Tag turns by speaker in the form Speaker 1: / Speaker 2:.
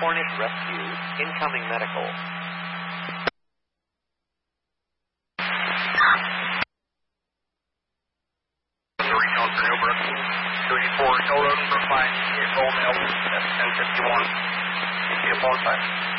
Speaker 1: Hornet Rescue, incoming medical.
Speaker 2: Regional for Newburgh, 284 Hill Road, Brookline, Roll Mail, that's 1051. Keep you up on site.